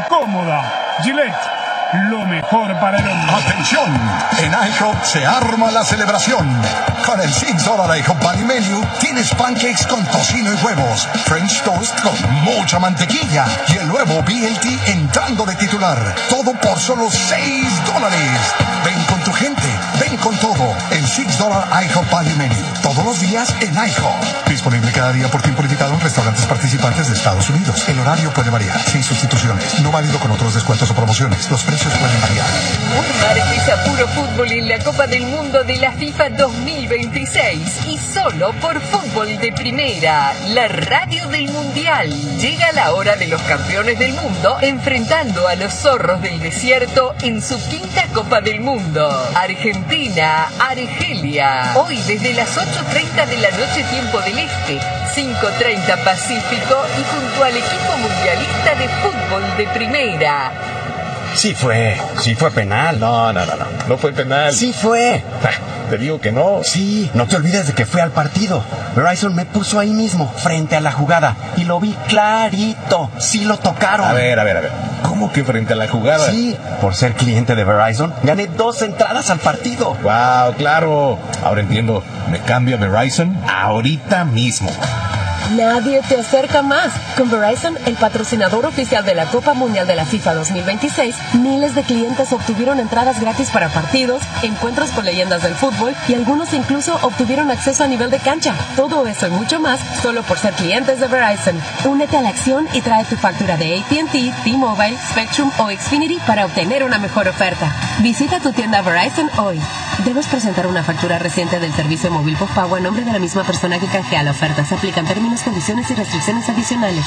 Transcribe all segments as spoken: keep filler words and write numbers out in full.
cómoda. Gillette, lo mejor para el hombre. ¡Atención! En IHOP se arma la celebración. Con el seis dólares IHOP Value Menu tienes pancakes con tocino y huevos, French toast con mucha mantequilla y el nuevo B L T entrando de titular. Todo por solo seis dólares. Ven con tu gente, ven con todo. El seis dólares IHOP Value Menu. Todos los días en IHOP. Disponible cada día por tiempo limitado en restaurantes participantes de Estados Unidos. El horario puede variar, sin sustituciones. No válido con otros descuentos o promociones. Los precios pueden variar. Un martes a puro fútbol en la Copa del Mundo de la FIFA dos mil veintiséis. Y solo por Fútbol de Primera, la radio del Mundial. Llega la hora de los campeones del mundo enfrentando a los zorros del desierto en su quinta Copa del Mundo. Argentina, Argelia. Hoy desde las ocho treinta de la noche tiempo del Este, cinco treinta Pacífico y junto al equipo mundialista de Fútbol de Primera. Sí fue, sí fue penal. No, no, no, no, no fue penal. Sí fue. Te digo que no. Sí, no te olvides de que fue al partido. Verizon me puso ahí mismo, frente a la jugada, y lo vi clarito. Sí lo tocaron. A ver, a ver, a ver. ¿Cómo que frente a la jugada? Sí, por ser cliente de Verizon, gané dos entradas al partido. Wow, claro. Ahora entiendo. Me cambio a Verizon ahorita mismo. Nadie te acerca más. Con Verizon, el patrocinador oficial de la Copa Mundial de la FIFA dos mil veintiséis, miles de clientes obtuvieron entradas gratis para partidos, encuentros con leyendas del fútbol y algunos incluso obtuvieron acceso a nivel de cancha. Todo eso y mucho más solo por ser clientes de Verizon. Únete a la acción y trae tu factura de A T and T, T-Mobile, Spectrum o Xfinity para obtener una mejor oferta. Visita tu tienda Verizon hoy. Debes presentar una factura reciente del servicio móvil postpago a nombre de la misma persona que canjea la oferta. Se aplican términos, condiciones y restricciones adicionales.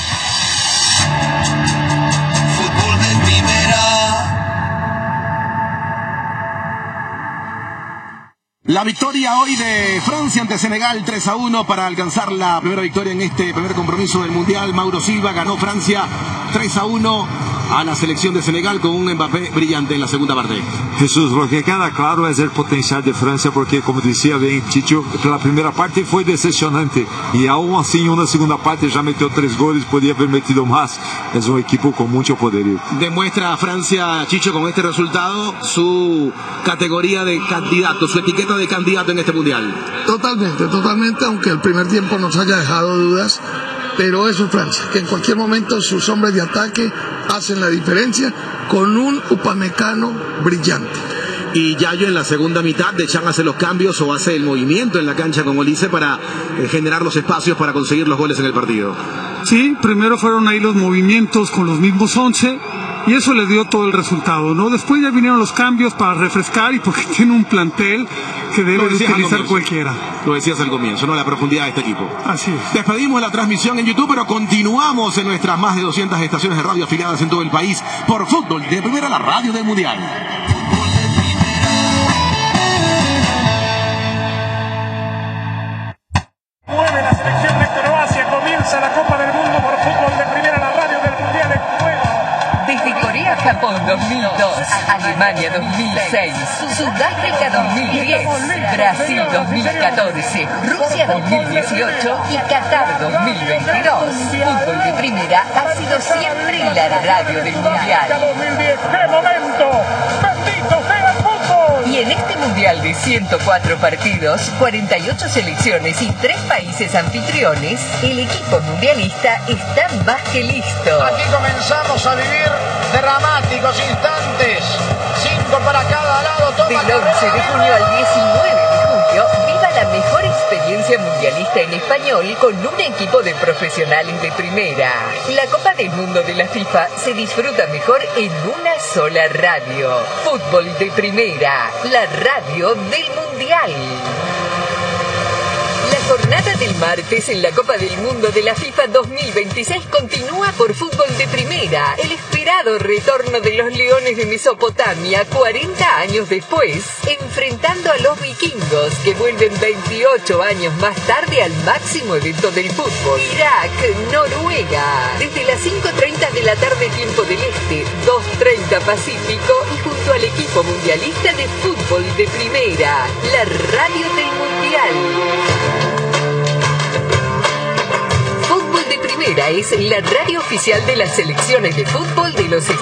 Fútbol de Primera. La victoria hoy de Francia ante Senegal tres a uno para alcanzar la primera victoria en este primer compromiso del Mundial. Mauro Silva ganó Francia tres a uno a la selección de Senegal con un Mbappé brillante en la segunda parte. Jesús, lo que queda claro es el potencial de Francia porque, como decía bien Chicho, la primera parte fue decepcionante y aún así en una segunda parte ya metió tres goles, podía haber metido más. Es un equipo con mucho poderío. Demuestra Francia, Chicho, con este resultado su categoría de candidato, su etiqueta de candidato en este Mundial. Totalmente, totalmente, aunque el primer tiempo nos haya dejado dudas. Pero eso es Francia, que en cualquier momento sus hombres de ataque hacen la diferencia con un Upamecano brillante. Y Yayo en la segunda mitad de Chan hace los cambios o hace el movimiento en la cancha con Olise para eh, generar los espacios para conseguir los goles en el partido. Sí, primero fueron ahí los movimientos con los mismos once y eso le dio todo el resultado, ¿no? Después ya vinieron los cambios para refrescar y porque tiene un plantel que debe de utilizar cualquiera. Lo decías al comienzo, ¿no? La profundidad de este equipo. Así es. Despedimos la transmisión en YouTube, pero continuamos en nuestras más de doscientas estaciones de radio afiliadas en todo el país por Fútbol de Primera, la radio del Mundial. Mueve la selección de Croacia, comienza la Copa del Mundo por Fútbol de Primera, la radio del Mundial en juego. Desde Corea, Japón dos mil dos, Alemania dos mil seis, Sudáfrica dos mil diez, Brasil dos mil catorce, Rusia dos mil dieciocho y Qatar dos mil veintidós. Fútbol de Primera ha sido siempre la radio del Mundial. dos mil diez, ¡qué momento! ¡Bendito sea el fútbol! Y en este Mundial de ciento cuatro partidos, cuarenta y ocho selecciones y tres países anfitriones, el equipo mundialista está más que listo. Aquí comenzamos a vivir dramáticos instantes. Cinco para cada lado. Toma Del once de junio al diecinueve de julio, viva la mejor experiencia mundialista en español con un equipo de profesionales de primera. La Copa del Mundo de la FIFA se disfruta mejor en una sola radio. Fútbol de Primera, la radio del Mundial. La jornada del martes en la Copa del Mundo de la FIFA dos mil veintiséis continúa por Fútbol de Primera. El esperado retorno de los Leones de Mesopotamia cuarenta años después, enfrentando a los vikingos que vuelven veintiocho años más tarde al máximo evento del fútbol. Irak, Noruega. Desde las cinco treinta de la tarde tiempo del Este, dos treinta Pacífico y junto al equipo mundialista de Fútbol de Primera, la radio del Mundial. Fútbol de Primera es la radio oficial de las selecciones de fútbol de los